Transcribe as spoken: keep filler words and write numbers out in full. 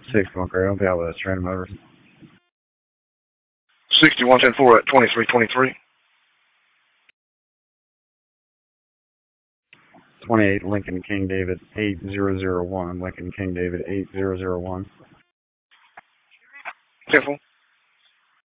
six one Craig, I'll be out with us, random numbers. sixty-one ten four at twenty-three twenty-three. twenty-eight Lincoln King David eight zero zero one. Lincoln King David eight zero zero one. Careful.